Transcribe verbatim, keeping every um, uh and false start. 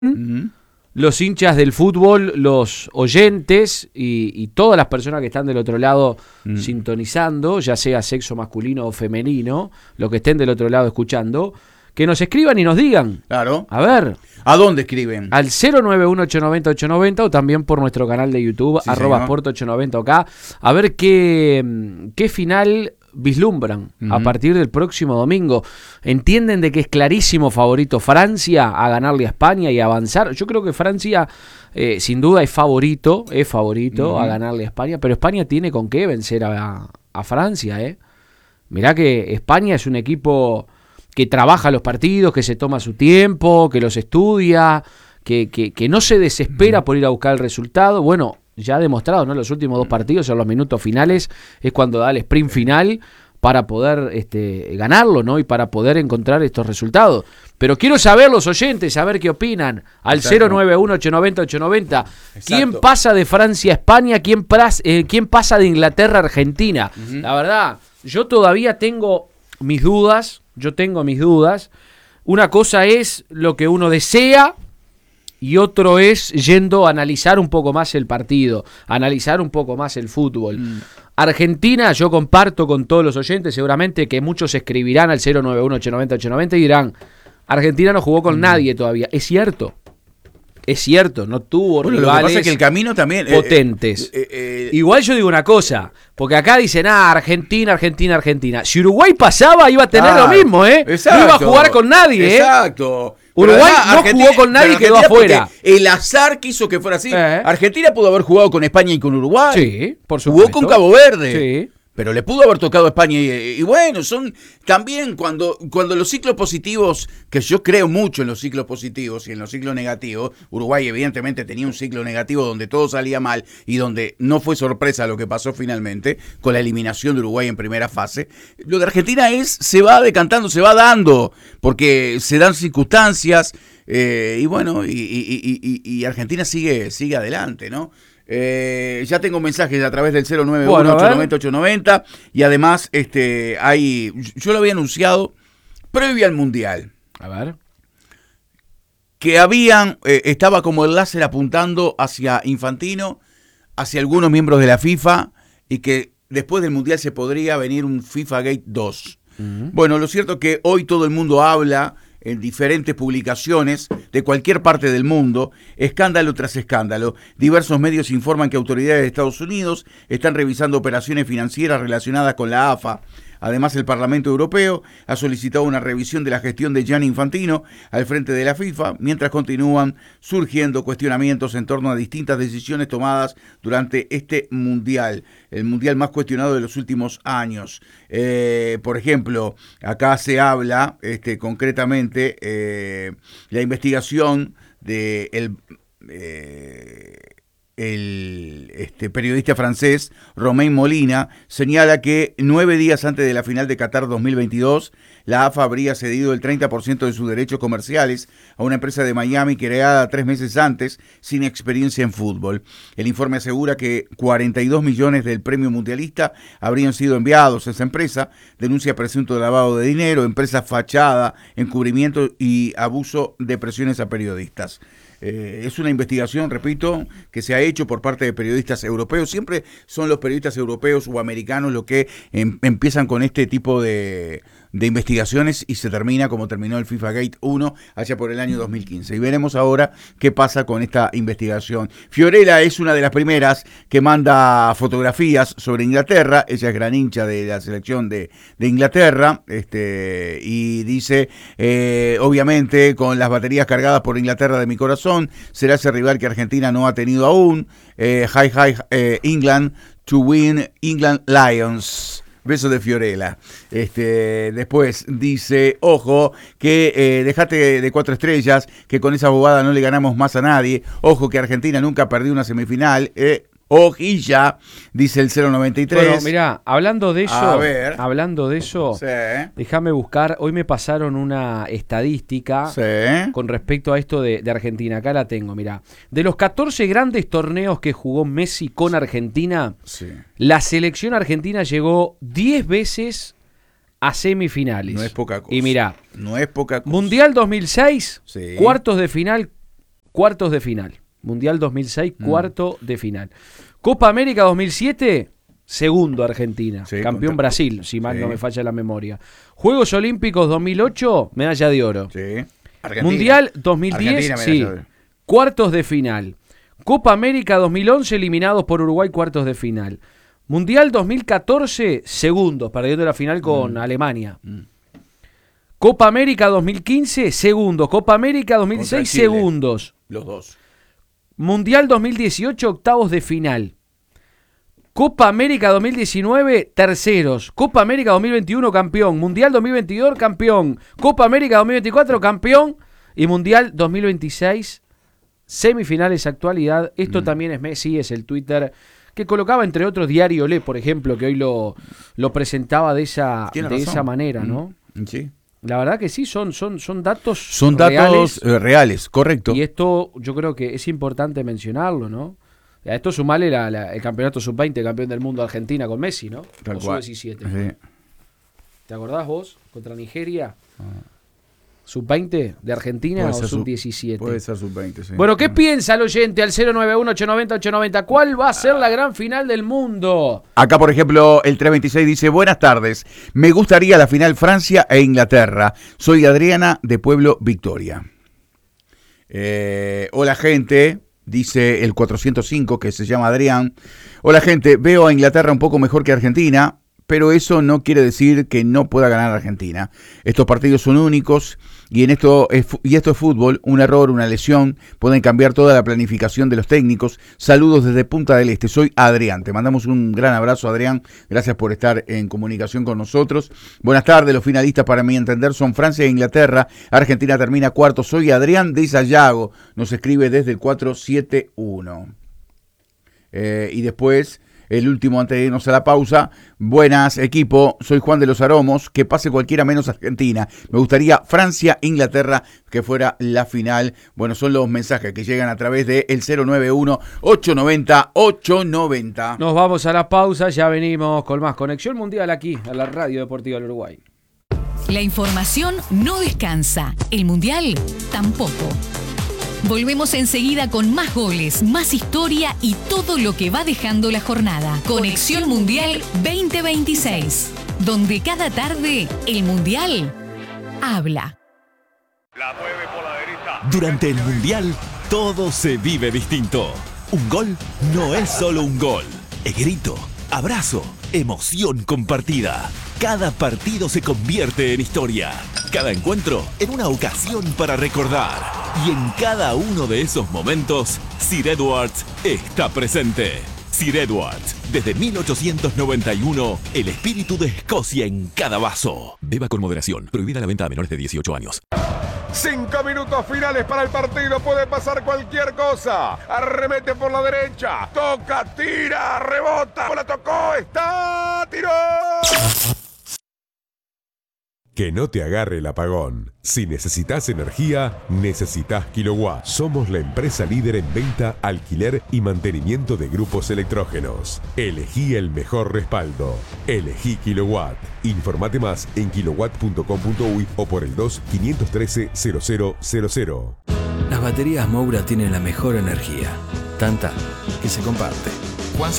Uh-huh. Los hinchas del fútbol, los oyentes y, y todas las personas que están del otro lado uh-huh. sintonizando, ya sea sexo masculino o femenino, los que estén del otro lado escuchando, que nos escriban y nos digan. Claro. A ver. ¿A dónde escriben? Al cero nueve uno ocho nueve cero ocho nueve cero o también por nuestro canal de YouTube, sí, arroba Sport ocho noventa acá. A ver qué, qué final vislumbran uh-huh. a partir del próximo domingo. ¿Entienden de que es clarísimo favorito Francia a ganarle a España y a avanzar? Yo creo que Francia eh, sin duda es favorito, es favorito uh-huh. a ganarle a España, pero España tiene con qué vencer a, a Francia. ¿eh? Mirá que España es un equipo que trabaja los partidos, que se toma su tiempo, que los estudia, que, que, que no se desespera uh-huh. por ir a buscar el resultado. Bueno, ya ha demostrado, ¿no? Los últimos dos partidos, en los minutos finales, es cuando da el sprint final para poder este, ganarlo, ¿no? Y para poder encontrar estos resultados. Pero quiero saber los oyentes, saber qué opinan. Al cero nueve uno ocho nueve cero ocho nueve cero. ¿Quién pasa de Francia a España? ¿Quién, pras, eh, ¿quién pasa de Inglaterra a Argentina? Uh-huh. La verdad, yo todavía tengo mis dudas. Yo tengo mis dudas. Una cosa es lo que uno desea y otro es yendo a analizar un poco más el partido, analizar un poco más el fútbol. Mm. Argentina, yo comparto con todos los oyentes, seguramente que muchos escribirán al cero nueve uno ocho nueve cero ocho nueve cero y dirán, Argentina no jugó con mm. nadie todavía. Es cierto. Es cierto, no tuvo bueno, rivales lo que pasa es que el camino también potentes. Eh, eh, eh, Igual yo digo una cosa, porque acá dicen, ah, Argentina, Argentina, Argentina. Si Uruguay pasaba, iba a tener ah, lo mismo, ¿eh? Exacto, no iba a jugar con nadie, ¿eh? Exacto. Uruguay además, no jugó con nadie y quedó afuera. El azar quiso que fuera así. Eh. Argentina pudo haber jugado con España y con Uruguay. Sí, por supuesto. Jugó con Cabo Verde. Sí. Pero le pudo haber tocado a España y, y bueno, son también cuando, cuando los ciclos positivos, que yo creo mucho en los ciclos positivos y en los ciclos negativos, Uruguay evidentemente tenía un ciclo negativo donde todo salía mal y donde no fue sorpresa lo que pasó finalmente con la eliminación de Uruguay en primera fase. Lo de Argentina es, se va decantando, se va dando, porque se dan circunstancias eh, y bueno, y, y, y, y Argentina sigue, sigue adelante, ¿no? Eh, ya tengo mensajes a través del cero nueve uno ocho nueve cero ocho nueve cero y además este hay yo lo había anunciado previo al Mundial. A ver. Que habían, eh, estaba como el láser apuntando hacia Infantino, hacia algunos miembros de la FIFA y que después del Mundial se podría venir un FIFA Gate dos. Uh-huh. Bueno, lo cierto es que hoy todo el mundo habla en diferentes publicaciones de cualquier parte del mundo, escándalo tras escándalo. Diversos medios informan que autoridades de Estados Unidos están revisando operaciones financieras relacionadas con la A F A. Además, el Parlamento Europeo ha solicitado una revisión de la gestión de Gianni Infantino al frente de la FIFA, mientras continúan surgiendo cuestionamientos en torno a distintas decisiones tomadas durante este Mundial, el Mundial más cuestionado de los últimos años. Eh, por ejemplo, acá se habla este, concretamente eh, la investigación de el... Eh, El este, periodista francés Romain Molina señala que nueve días antes de la final de Qatar dos mil veintidós, la A F A habría cedido el treinta por ciento de sus derechos comerciales a una empresa de Miami creada tres meses antes, sin experiencia en fútbol. El informe asegura que cuarenta y dos millones del premio mundialista habrían sido enviados a esa empresa, denuncia presunto lavado de dinero, empresa fachada, encubrimiento y abuso de presiones a periodistas. Eh, es una investigación, repito, que se ha hecho por parte de periodistas europeos. Siempre son los periodistas europeos o americanos los que em, empiezan con este tipo de, de investigaciones y se termina como terminó el FIFA Gate uno allá por el año dos mil quince. Y veremos ahora qué pasa con esta investigación. Fiorella es una de las primeras que manda fotografías sobre Inglaterra. Ella es gran hincha de la selección de, de Inglaterra este, y dice, eh, obviamente, con las baterías cargadas por Inglaterra de mi corazón, será ese rival que Argentina no ha tenido aún. Eh, hi, hi, eh, England to win England Lions. Beso de Fiorella. Este, después dice, ojo, que eh, dejate de cuatro estrellas, que con esa bobada no le ganamos más a nadie. Ojo que Argentina nunca perdió una semifinal. Eh, Ojilla, dice el cero noventa y tres. Bueno, mirá, hablando de eso, a ver. hablando de eso, sí. déjame buscar, hoy me pasaron una estadística sí. con respecto a esto de, de Argentina, acá la tengo, mirá. De los catorce grandes torneos que jugó Messi con Argentina, sí. la selección argentina llegó diez veces a semifinales. No es poca cosa. Y mirá, no es poca cosa. Mundial dos mil seis, sí. cuartos de final cuartos de final. Mundial dos mil seis, mm. cuarto de final. Copa América dos mil siete, segundo Argentina. Sí, campeón contra... Brasil, si mal sí. no me falla la memoria. Juegos Olímpicos dos mil ocho, medalla de oro. Sí. Mundial dos mil diez, sí, cuartos de final. Copa América dos mil once, eliminados por Uruguay, cuartos de final. Mundial dos mil catorce, segundos, perdiendo la final con mm. Alemania. Mm. Copa América dos mil quince, segundos. Copa América dos mil seis, segundos. Los dos. Mundial dos mil dieciocho, octavos de final. Copa América dos mil diecinueve, terceros. Copa América dos mil veintiuno, campeón. Mundial dos mil veintidós, campeón. Copa América dos mil veinticuatro, campeón. Y Mundial dos mil veintiséis, semifinales, actualidad. Esto mm. también es Messi, es el Twitter que colocaba, entre otros, Diario Le, por ejemplo, que hoy lo, lo presentaba de esa, de esa manera, ¿no? Sí. La verdad que sí, son, son, son datos Son reales, datos eh, reales, correcto. Y esto yo creo que es importante mencionarlo, ¿no? A esto sumale la, la, el campeonato sub veinte, campeón del mundo Argentina con Messi, ¿no? Tal o cual. sub diecisiete. Sí. ¿Te acordás vos? Contra Nigeria. Ah. ¿sub veinte de Argentina o sub diecisiete? Puede ser sub veinte, sí. Bueno, ¿qué sí. piensa el oyente al cero nueve uno, ocho nueve cero, ocho nueve cero? ¿Cuál va a ser la gran final del mundo? Acá, por ejemplo, el trescientos veintiséis dice: buenas tardes, me gustaría la final Francia e Inglaterra. Soy Adriana de Pueblo Victoria. Eh, hola, gente. Dice el cuatrocientos cinco, que se llama Adrián. Hola, gente, veo a Inglaterra un poco mejor que Argentina, pero eso no quiere decir que no pueda ganar Argentina. Estos partidos son únicos y en esto es, y esto es fútbol. Un error, una lesión pueden cambiar toda la planificación de los técnicos. Saludos desde Punta del Este. Soy Adrián. Te mandamos un gran abrazo, Adrián. Gracias por estar en comunicación con nosotros. Buenas tardes. Los finalistas, para mi entender, son Francia e Inglaterra. Argentina termina cuarto. Soy Adrián de Sayago. Nos escribe desde el cuatro siete uno. Eh, y después... El último antes de irnos a la pausa. Buenas, equipo. Soy Juan de los Aromos. Que pase cualquiera menos Argentina. Me gustaría Francia, Inglaterra, que fuera la final. Bueno, son los mensajes que llegan a través de el cero nueve uno, ocho nueve cero, ocho nueve cero. Nos vamos a la pausa. Ya venimos con más Conexión Mundial aquí, a la Radio Deportiva del Uruguay. La información no descansa. El Mundial tampoco. Volvemos enseguida con más goles, más historia y todo lo que va dejando la jornada. Conexión Mundial veinte veintiséis, donde cada tarde el Mundial habla. La mueve por la derecha. Durante el Mundial, todo se vive distinto. Un gol no es solo un gol. Es grito, abrazo, emoción compartida. Cada partido se convierte en historia. Cada encuentro en una ocasión para recordar. Y en cada uno de esos momentos, Sir Edwards está presente. Sir Edwards, desde mil ochocientos noventa y uno, el espíritu de Escocia en cada vaso. Beba con moderación. Prohibida la venta a menores de dieciocho años. Cinco minutos finales para el partido. Puede pasar cualquier cosa. Arremete por la derecha. Toca, tira, rebota. La tocó, está, tiró. Que no te agarre el apagón. Si necesitas energía, necesitas Kilowatt. Somos la empresa líder en venta, alquiler y mantenimiento de grupos electrógenos. Elegí el mejor respaldo. Elegí Kilowatt. Informate más en kilowatt punto com punto uy o por el dos, quinientos trece, cero cero cero cero. Las baterías Moura tienen la mejor energía. Tanta que se comparte.